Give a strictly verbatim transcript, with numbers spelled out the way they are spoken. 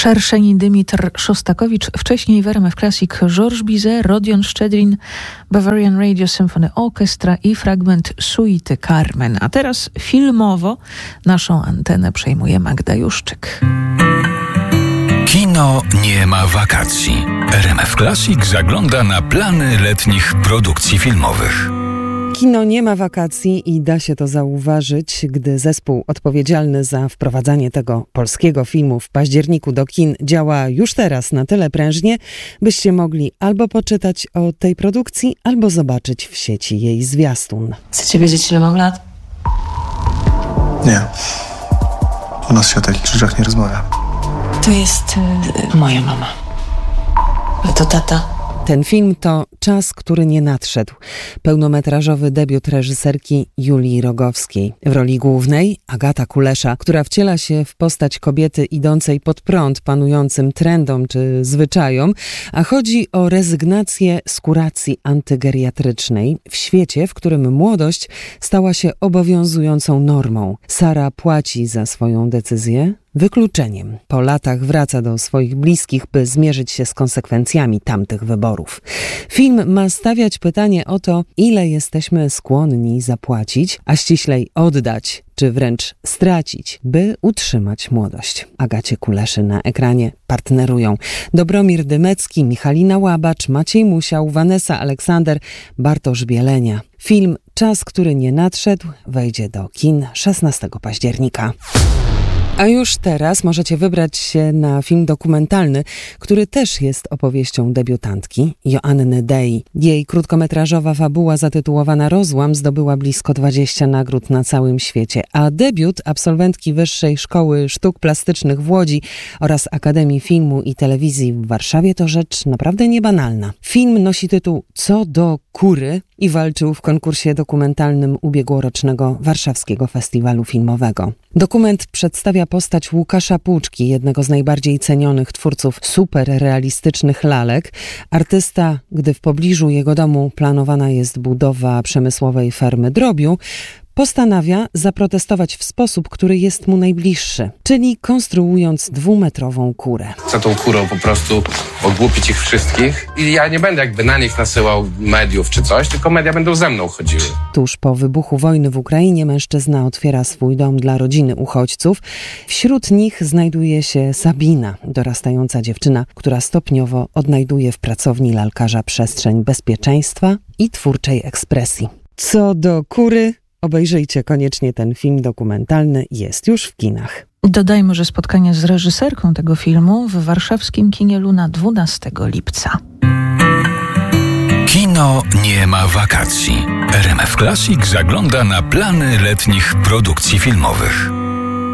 Szerszeń Dymitr Szostakowicz, wcześniej w R M F Classic Georges Bizet, Rodion Szczedrin, Bavarian Radio Symphony Orchestra i fragment suity Carmen. A teraz filmowo naszą antenę przejmuje Magda Juszczyk. Kino nie ma wakacji. R M F Classic zagląda na plany letnich produkcji filmowych. Kino nie ma wakacji i da się to zauważyć, gdy zespół odpowiedzialny za wprowadzanie tego polskiego filmu w październiku do kin działa już teraz na tyle prężnie, byście mogli albo poczytać o tej produkcji, albo zobaczyć w sieci jej zwiastun. Chcecie wiedzieć, ile mam lat? Nie. U nas się o takich rzeczach nie rozmawia. To jest y, moja mama. A to tata. Ten film to Czas, który nie nadszedł. Pełnometrażowy debiut reżyserki Julii Rogowskiej. W roli głównej Agata Kulesza, która wciela się w postać kobiety idącej pod prąd panującym trendom czy zwyczajom, a chodzi o rezygnację z kuracji antygeriatrycznej w świecie, w którym młodość stała się obowiązującą normą. Sara płaci za swoją decyzję wykluczeniem. Po latach wraca do swoich bliskich, by zmierzyć się z konsekwencjami tamtych wyborów. Film ma stawiać pytanie o to, ile jesteśmy skłonni zapłacić, a ściślej oddać, czy wręcz stracić, by utrzymać młodość. Agacie Kuleszy na ekranie partnerują Dobromir Dymecki, Michalina Łabacz, Maciej Musiał, Vanessa Aleksander, Bartosz Bielenia. Film Czas, który nie nadszedł wejdzie do kin szesnastego października. A już teraz możecie wybrać się na film dokumentalny, który też jest opowieścią debiutantki Joanny Dei. Jej krótkometrażowa fabuła zatytułowana Rozłam zdobyła blisko dwadzieścia nagród na całym świecie, a debiut absolwentki Wyższej Szkoły Sztuk Plastycznych w Łodzi oraz Akademii Filmu i Telewizji w Warszawie to rzecz naprawdę niebanalna. Film nosi tytuł Co do kury i walczył w konkursie dokumentalnym ubiegłorocznego Warszawskiego Festiwalu Filmowego. Dokument przedstawia postać Łukasza Płuczki, jednego z najbardziej cenionych twórców superrealistycznych lalek. Artysta, gdy w pobliżu jego domu planowana jest budowa przemysłowej fermy drobiu, postanawia zaprotestować w sposób, który jest mu najbliższy, czyli konstruując dwumetrową kurę. Chcę tą kurą po prostu ogłupić ich wszystkich i ja nie będę jakby na nich nasyłał mediów czy coś, tylko media będą ze mną chodziły. Tuż po wybuchu wojny w Ukrainie mężczyzna otwiera swój dom dla rodziny uchodźców. Wśród nich znajduje się Sabina, dorastająca dziewczyna, która stopniowo odnajduje w pracowni lalkarza przestrzeń bezpieczeństwa i twórczej ekspresji. Co do kury, obejrzyjcie koniecznie ten film dokumentalny, jest już w kinach. Dodajmy, że spotkanie z reżyserką tego filmu w warszawskim kinie Luna dwunastego lipca. Kino nie ma wakacji. R M F Classic zagląda na plany letnich produkcji filmowych.